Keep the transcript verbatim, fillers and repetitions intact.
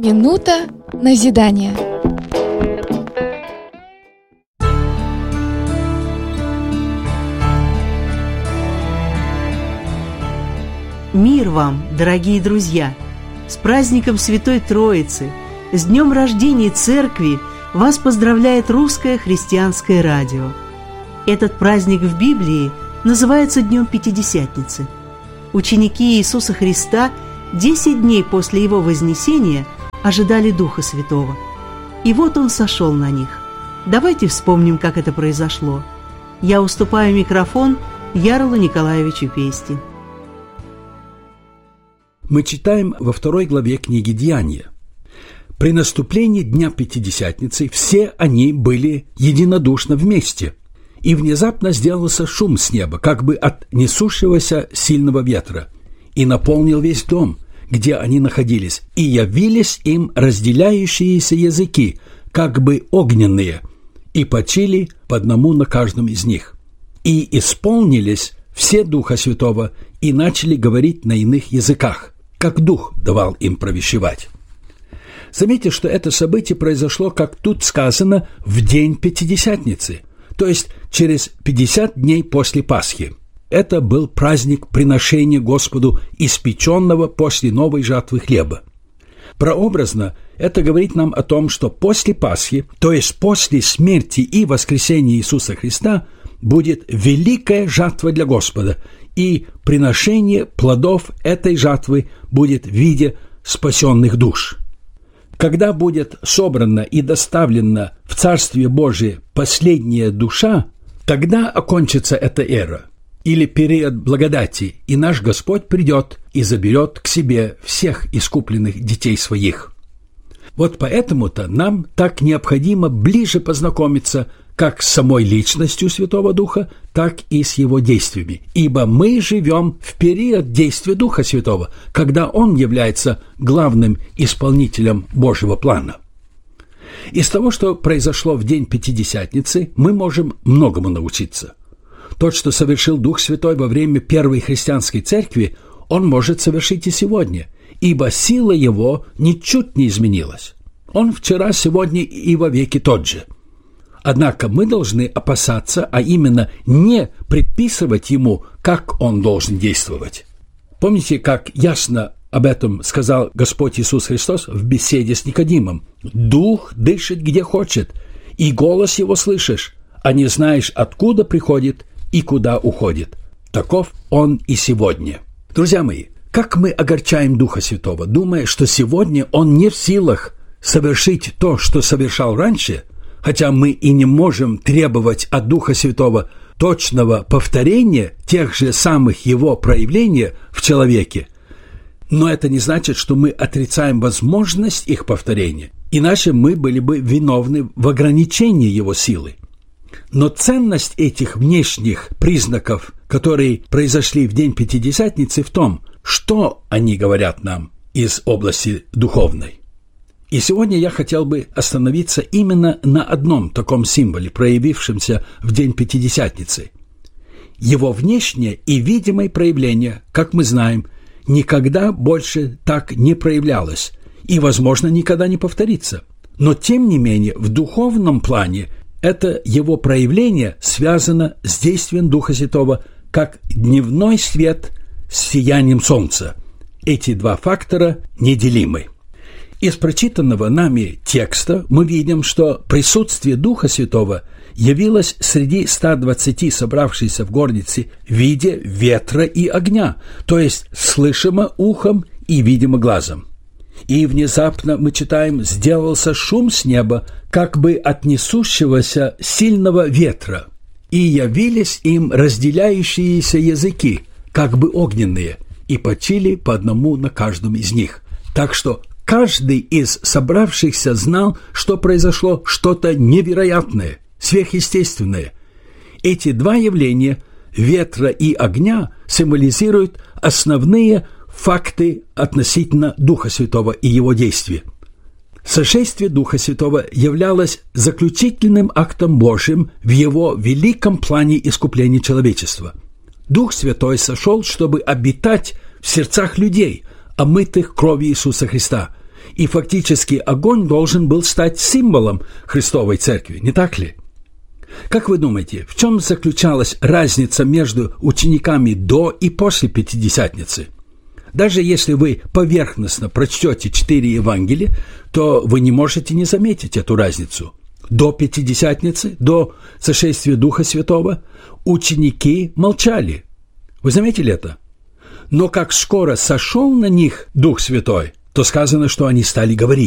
Минута назидания. Мир вам, дорогие друзья! С праздником Святой Троицы, с днем рождения Церкви вас поздравляет Русское христианское радио. Этот праздник в Библии называется Днем Пятидесятницы. Ученики Иисуса Христа десять дней после Его вознесения ожидали Духа Святого. И вот Он сошел на них. Давайте вспомним, как это произошло. Я уступаю микрофон Ярлу Николаевичу Пести. Мы читаем во второй главе книги «Деяния». При наступлении Дня Пятидесятницы все они были единодушно вместе, и внезапно сделался шум с неба, как бы от несущегося сильного ветра, и наполнил весь дом, где они находились, и явились им разделяющиеся языки, как бы огненные, и почили по одному на каждом из них. И исполнились все Духа Святого, и начали говорить на иных языках, как Дух давал им провещевать. Заметьте, что это событие произошло, как тут сказано, в день Пятидесятницы, то есть через пятьдесят дней после Пасхи. Это был праздник приношения Господу испеченного после новой жатвы хлеба. Прообразно это говорит нам о том, что после Пасхи, то есть после смерти и воскресения Иисуса Христа, будет великая жатва для Господа, и приношение плодов этой жатвы будет в виде спасенных душ. Когда будет собрана и доставлена в Царствие Божие последняя душа, тогда окончится эта эра, или период благодати, и наш Господь придет и заберет к себе всех искупленных детей своих. Вот поэтому-то нам так необходимо ближе познакомиться как с самой личностью Святого Духа, так и с Его действиями, ибо мы живем в период действия Духа Святого, когда Он является главным исполнителем Божьего плана. Из того, что произошло в день Пятидесятницы, мы можем многому научиться. То, что совершил Дух Святой во время первой христианской церкви, Он может совершить и сегодня, ибо сила Его ничуть не изменилась. Он вчера, сегодня и вовеки тот же. Однако мы должны опасаться, а именно не предписывать Ему, как Он должен действовать. Помните, как ясно об этом сказал Господь Иисус Христос в беседе с Никодимом? «Дух дышит где хочет, и голос Его слышишь, а не знаешь, откуда приходит и куда уходит. Таков Он и сегодня». Друзья мои, как мы огорчаем Духа Святого, думая, что сегодня Он не в силах совершить то, что совершал раньше, хотя мы и не можем требовать от Духа Святого точного повторения тех же самых Его проявлений в человеке, но это не значит, что мы отрицаем возможность их повторения, иначе мы были бы виновны в ограничении Его силы. Но ценность этих внешних признаков, которые произошли в день Пятидесятницы, в том, что они говорят нам из области духовной. И сегодня я хотел бы остановиться именно на одном таком символе, проявившемся в день Пятидесятницы. Его внешнее и видимое проявление, как мы знаем, никогда больше так не проявлялось и, возможно, никогда не повторится. Но, тем не менее, в духовном плане это его проявление связано с действием Духа Святого, как дневной свет с сиянием солнца. Эти два фактора неделимы. Из прочитанного нами текста мы видим, что присутствие Духа Святого явилось среди ста двадцати собравшихся в горнице в виде ветра и огня, то есть слышимо ухом и видимо глазом. И внезапно, мы читаем, сделался шум с неба, как бы от несущегося сильного ветра, и явились им разделяющиеся языки, как бы огненные, и почили по одному на каждом из них. Так что каждый из собравшихся знал, что произошло что-то невероятное, сверхъестественное. Эти два явления, ветра и огня, символизируют основные факты относительно Духа Святого и Его действия. Сошествие Духа Святого являлось заключительным актом Божьим в Его великом плане искупления человечества. Дух Святой сошел, чтобы обитать в сердцах людей, омытых кровью Иисуса Христа, И фактически огонь должен был стать символом Христовой Церкви, не так ли? Как вы думаете, в чем заключалась разница между учениками до и после Пятидесятницы? Даже если вы поверхностно прочтете четыре Евангелия, то вы не можете не заметить эту разницу. До Пятидесятницы, до сошествия Духа Святого, ученики молчали. Вы заметили это? Но как скоро сошел на них Дух Святой, то сказано, что они стали говорить.